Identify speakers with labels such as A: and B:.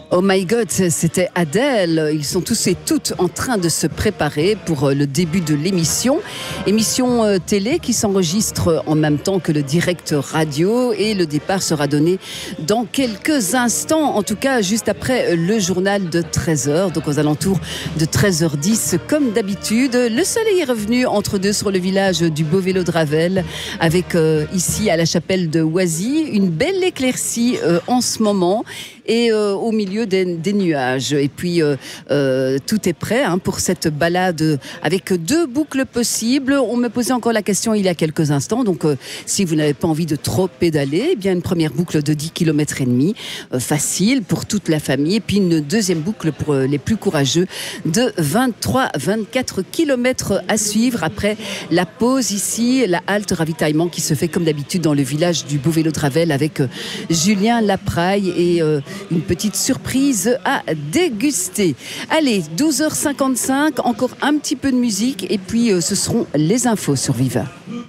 A: Oh my God, c'était Adèle. Ils sont tous et toutes en train de se préparer pour le début de l'émission. Émission télé qui s'enregistre en même temps que le direct radio et le départ sera donné dans quelques instants, en tout cas juste après le journal de 13h, donc aux alentours de 13h10 comme d'habitude. Le soleil est revenu entre deux sur le village du Beau-Vélo de Ravel avec ici à la chapelle de Oisy une belle éclaircie en ce moment. Et au milieu des nuages. Et puis, tout est prêt pour cette balade avec 2 boucles possibles. On me posait encore la question il y a quelques instants. Donc, si vous n'avez pas envie de trop pédaler, eh bien, une première boucle de 10 km et demi, facile pour toute la famille. Et puis, une deuxième boucle pour les plus courageux de 23-24 km à suivre après la pause ici, la halte ravitaillement qui se fait comme d'habitude dans le village du Beau-Vélo de Ravel avec Julien Lapraille et une petite surprise à déguster. Allez, 12h55, encore un petit peu de musique et puis ce seront les infos sur Viva.